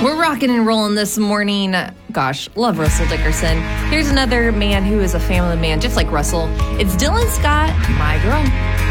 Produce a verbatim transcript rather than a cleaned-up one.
We're rocking and rolling this morning. Gosh, love Russell Dickerson. Here's another man who is a family man, just like Russell. It's Dylan Scott, My Girl.